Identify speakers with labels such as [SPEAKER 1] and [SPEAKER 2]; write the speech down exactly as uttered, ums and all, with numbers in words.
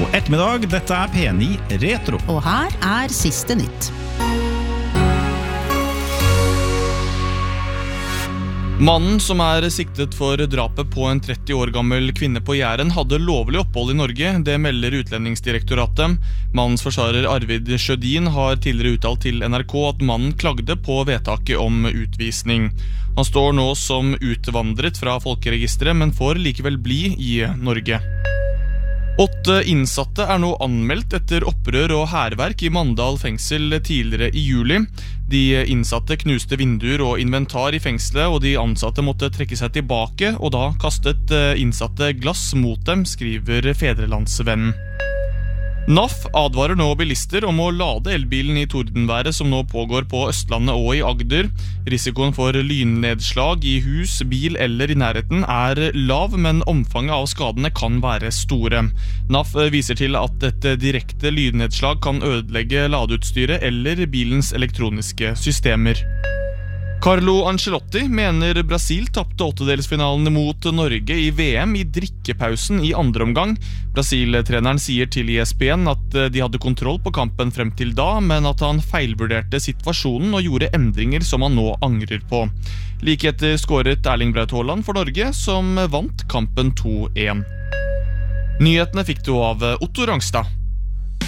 [SPEAKER 1] God ettermiddag, dette er P ni Retro.
[SPEAKER 2] Og her er siste nytt.
[SPEAKER 3] Mannen som er siktet for drapet på en tretti år gammel kvinne på Jæren hadde lovlig opphold i Norge, det melder Utlendingsdirektoratet. Mannens forsvarer Arvid Sjødin har tidligere uttalt til N R K at mannen klagde på vedtaket om utvisning. Han står nå som utvandret fra folkeregisteret, men får likevel bli i Norge. Åtte innsatte er nå anmeldt etter opprør og hærverk i Mandal fengsel tidligere i juli. De innsatte knuste vinduer og inventar i fengselet, og de ansatte måtte trekke seg tilbake, og da kastet innsatte glass mot dem, skriver Fedrelandsvennen. N A F advarer nå bilister om å lade elbilen i tordenværet som nå pågår på Østlandet og i Agder. Risikoen for lynnedslag i hus, bil eller i nærheten er lav, men omfanget av skadene kan være store. N A F viser til at et direkte lynnedslag kan ødelegge ladeutstyret eller bilens elektroniske systemer. Carlo Ancelotti mener Brasil tappte åttedelsfinalen mot Norge i V M i drikkepausen i andre omgang. Brasil-treneren sier til E S P N at de hadde kontroll på kampen frem til da, men at han feilvurderte situasjonen og gjorde endringer som han nå angrer på. Like etter skåret Erling Braut Haaland for Norge, som vant kampen to én. Nyhetene fikk du av Otto Rangstad.